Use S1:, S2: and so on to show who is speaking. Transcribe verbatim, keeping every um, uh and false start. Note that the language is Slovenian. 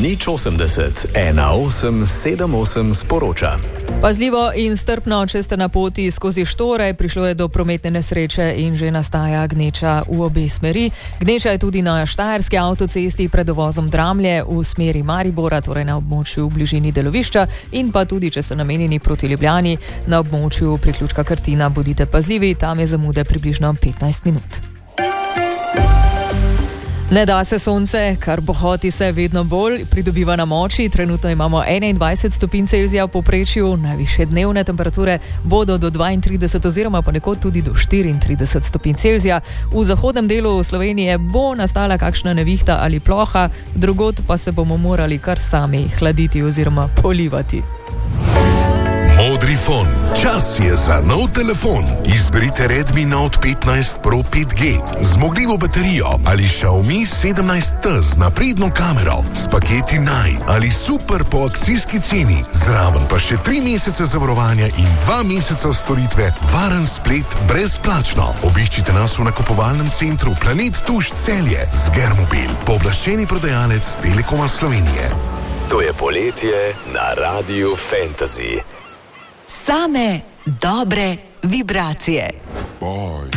S1: nič osemdeset, ena osem sedem osem sporoča.
S2: Pazljivo in strpno, če ste na poti skozi Štore, prišlo je do prometne nesreče in že nastaja gneča v obe smeri. Gneča je tudi na štajerski avtocesti pred dovozom Dramlje v smeri Maribora, torej na območju v bližini delovišča, in pa tudi, če ste namenjeni proti Ljubljani, na območju priključka Krtina. Bodite pazljivi, tam je zamude približno petnajst minut. Ne da se sonce, kar bohoti se vedno bolj, pridobiva na moči. Trenutno imamo enaindvajset stopinj Celzija v povprečju, najvišje dnevne temperature bodo do dvaintrideset oziroma ponekod tudi do štiriintrideset stopinj Celzija. V zahodnem delu Slovenije bo nastala kakšna nevihta ali ploha, drugod pa se bomo morali kar sami hladiti oziroma polivati.
S3: Modrifon. Čas je za nov telefon. Izberite Redmi Note petnajst Pro pet G, zmogljivo baterijo ali Xiaomi sedemnajst T z napredno kamero, s paketi Naj ali super po akcijski ceni, zraven pa še tri mesece zavarovanja in dva meseca storitve, varen splet brezplačno. Obiščite nas v nakupovalnem centru Planet Tuš Celje z Germobil, pooblaščeni prodajalec Telekoma Slovenije.
S1: To je poletje na Radiu Fantasy.
S4: Same dobre vibracije.
S3: Boj.